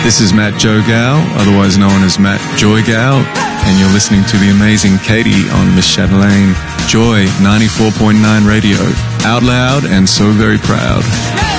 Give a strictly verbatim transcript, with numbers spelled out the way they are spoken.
This is Matt Joe Gal, otherwise known as Matt Joy Gal, and you're listening to the amazing Katie on Miss Chatelaine. Joy ninety-four point nine Radio. Out loud and so very proud.